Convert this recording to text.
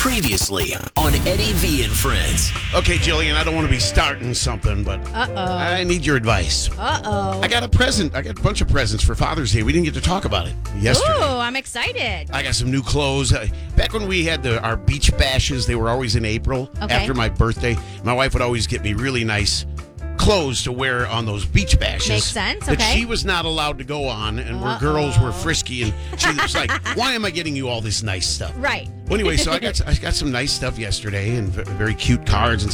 Previously on Eddie V and Friends. Okay, Jillian, I don't want to be starting something, but I need your advice. I got a present. I got a bunch of presents for Father's Day. We didn't get to talk about it yesterday. Ooh, I'm excited. I got some new clothes. Back when we had our beach bashes, they were always in April after my birthday. My wife would always get me really nice clothes to wear on those beach bashes. Makes sense, that okay. she was not allowed to go on, and where girls were frisky, and she was like, why am I getting you all this nice stuff? Right. Well, anyway, so I got some nice stuff yesterday, and very cute cards and